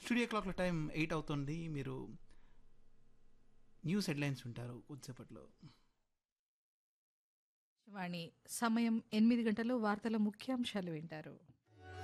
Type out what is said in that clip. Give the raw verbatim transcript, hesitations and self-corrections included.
Studio క్లాక్‌లో time ఎనిమిది అవుతుంది. మీరు న్యూస్ హెడ్‌లైన్స్ వింటారు కొద్దిసేపట్లో. వాణి సమయం ఎనిమిది గంటలు వార్తల ముఖ్యాంశాలు వింటారు.